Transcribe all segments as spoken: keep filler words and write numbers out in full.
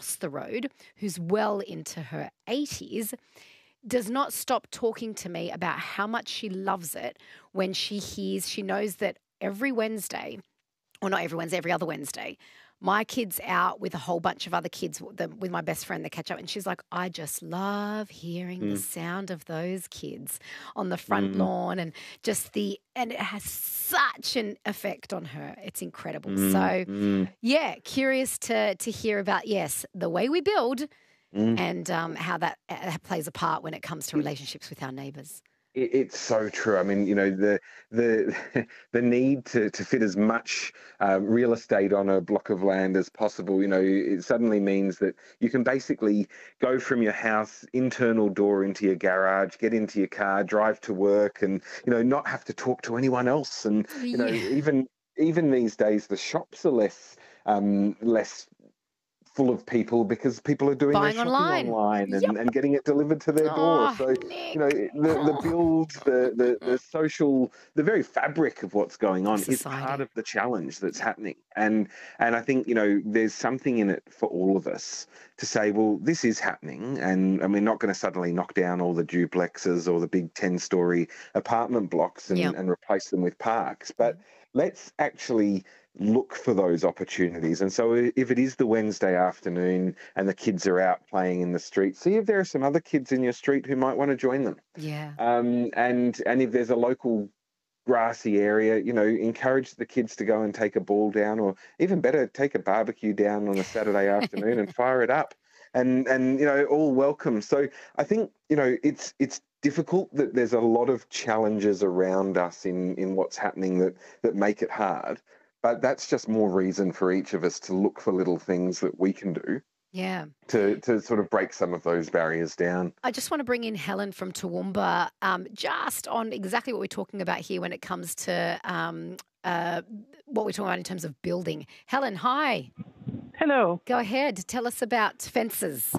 across the road, who's well into her eighties, does not stop talking to me about how much she loves it when she hears, she knows that every Wednesday, or not every Wednesday, every other Wednesday, my kid's out with a whole bunch of other kids, with my best friend, they catch up. And she's like, I just love hearing mm. the sound of those kids on the front mm. lawn and just the, and it has such an effect on her. It's incredible. Mm. So, mm. yeah, curious to to hear about, yes, the way we build mm. and um, how that uh, plays a part when it comes to relationships with our neighbours. It's so true. I mean, you know, the the the need to, to fit as much um, real estate on a block of land as possible, you know, it suddenly means that you can basically go from your house, internal door into your garage, get into your car, drive to work and, you know, not have to talk to anyone else. And, you know, yeah. even even these days, the shops are less um, less full of people because people are doing Buying their shopping online, online and, yep. and getting it delivered to their oh, door. So, Nick. you know, the, the build, the, the, the social, the very fabric of what's going on Society. is part of the challenge that's happening. And and I think, you know, there's something in it for all of us to say, well, this is happening and, and we're not going to suddenly knock down all the duplexes or the big ten-storey apartment blocks and, yep. and replace them with parks. But let's actually look for those opportunities. And so if it is the Wednesday afternoon and the kids are out playing in the street, see if there are some other kids in your street who might want to join them. Yeah. Um, and, and if there's a local grassy area, you know, encourage the kids to go and take a ball down, or even better, take a barbecue down on a Saturday afternoon and fire it up. And, and, you know, all welcome. So I think, you know, it's, it's, difficult that there's a lot of challenges around us in, in what's happening that, that make it hard. But that's just more reason for each of us to look for little things that we can do. Yeah. To, to sort of break some of those barriers down. I just want to bring in Helen from Toowoomba um, just on exactly what we're talking about here when it comes to um, uh, what we're talking about in terms of building. Helen, hi. Hello. Go ahead. Tell us about fences.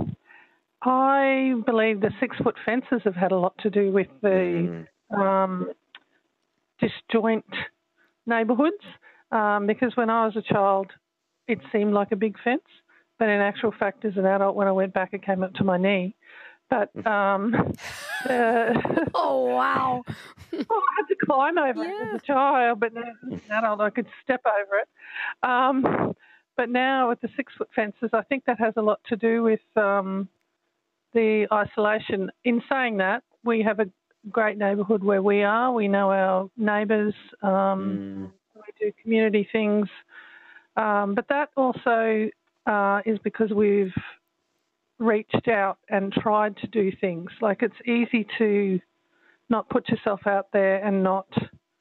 I believe the six-foot fences have had a lot to do with the mm. um, disjoint neighbourhoods um, because when I was a child, it seemed like a big fence, but in actual fact, as an adult, when I went back, it came up to my knee. But um, the, oh wow! oh, I had to climb over yeah. it as a child, but now as an adult, I could step over it. Um, but now with the six-foot fences, I think that has a lot to do with um, the isolation. In saying that, we have a great neighbourhood where we are. We know our neighbours. Um, mm. We do community things. Um, but that also uh, is because we've reached out and tried to do things. Like it's easy to not put yourself out there and not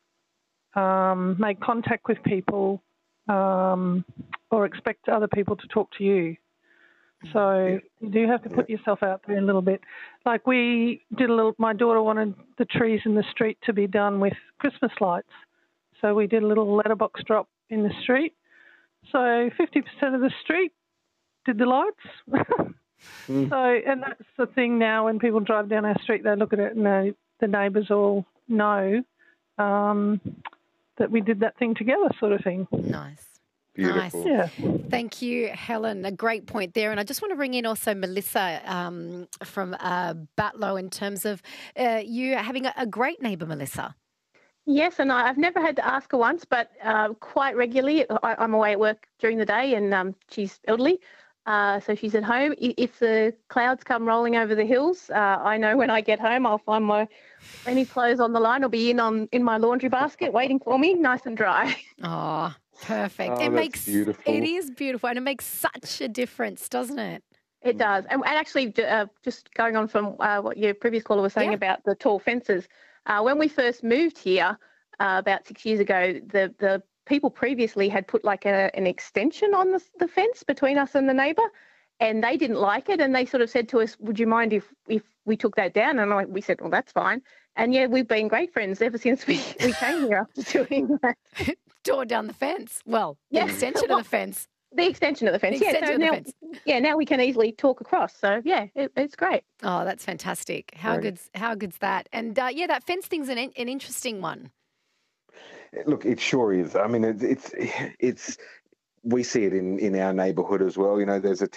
um, make contact with people um, or expect other people to talk to you. So you do have to put yourself out there a little bit. Like we did a little, my daughter wanted the trees in the street to be done with Christmas lights. So we did a little letterbox drop in the street. So fifty percent of the street did the lights. mm. So, and that's the thing now when people drive down our street, they look at it and they, the neighbours all know um, that we did that thing together sort of thing. Nice. Beautiful. Nice. Yeah. Thank you, Helen. A great point there. And I just want to bring in also Melissa um, from uh, Batlow in terms of uh, you having a, a great neighbour, Melissa. Yes, and I, I've never had to ask her once, but uh, quite regularly. I, I'm away at work during the day and um, she's elderly, uh, so she's at home. If the clouds come rolling over the hills, uh, I know when I get home I'll find my any clothes on the line will be in on in my laundry basket waiting for me, nice and dry. Oh, perfect. Oh, it makes beautiful. It is beautiful and it makes such a difference, doesn't it? It does. And, and actually, uh, just going on from uh, what your previous caller was saying yeah. about the tall fences, uh, when we first moved here uh, about six years ago, the, the people previously had put like a, an extension on the, the fence between us and the neighbour, and they didn't like it, and they sort of said to us, would you mind if, if we took that down? And I, we said, well, that's fine. And, yeah, we've been great friends ever since we, we came here after doing that. Tore down the fence. Well, the yeah. extension well, of the fence. The extension of the fence, the yeah. So of now, the fence. yeah, now we can easily talk across. So yeah, it, it's great. Oh, that's fantastic. How right. good's how good's that? And uh, yeah, that fence thing's an an interesting one. Look, it sure is. I mean, it, it's it's we see it in, in our neighbourhood as well. You know, there's a